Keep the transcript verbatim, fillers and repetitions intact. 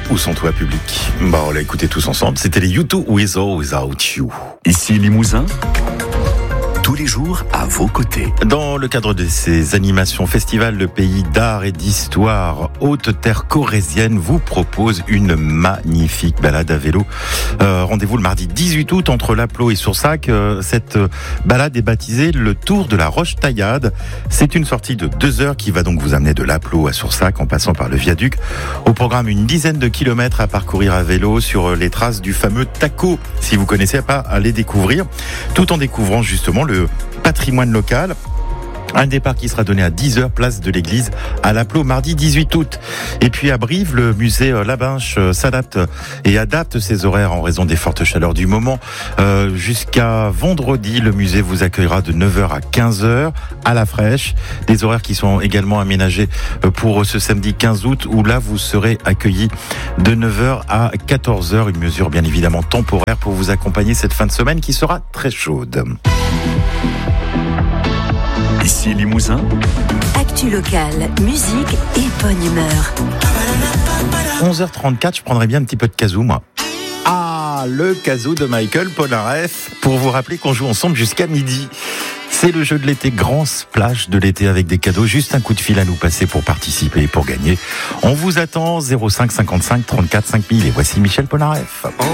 ou son toit public. Bah, on l'a écouté tous ensemble. C'était les U deux With or Without You. Ici Limousin, tous les jours à vos côtés. Dans le cadre de ces animations festivals, le pays d'art et d'histoire Haute-Terre corrézienne vous propose une magnifique balade à vélo. Euh, rendez-vous le mardi dix-huit août entre Lapleau et Soursac. Euh, cette balade est baptisée le Tour de la Roche-Taillade. C'est une sortie de deux heures qui va donc vous amener de Lapleau à Soursac en passant par le viaduc. Au programme, une dizaine de kilomètres à parcourir à vélo sur les traces du fameux Taco. Si vous connaissez pas, allez découvrir, tout en découvrant justement le patrimoine local. Un départ qui sera donné à dix heures, place de l'église à Lapleau, mardi dix-huit août. Et puis à Brive, le musée Labinche s'adapte et adapte ses horaires en raison des fortes chaleurs du moment. Euh, jusqu'à vendredi, le musée vous accueillera de neuf heures à quinze heures à la fraîche. Des horaires qui sont également aménagés pour ce samedi quinze août, où là vous serez accueillis de neuf heures à quatorze heures. Une mesure bien évidemment temporaire pour vous accompagner cette fin de semaine qui sera très chaude. Ici Limousin, actu locale, musique et bonne humeur. onze heures trente-quatre, je prendrais bien un petit peu de kazoo, moi. Ah, le kazoo de Michael Polnareff, pour vous rappeler qu'on joue ensemble jusqu'à midi. C'est le jeu de l'été, grand splash de l'été avec des cadeaux. Juste un coup de fil à nous passer pour participer et pour gagner. On vous attend, zéro cinq cinquante-cinq trente-quatre cinq mille. Et voici Michel Polnareff.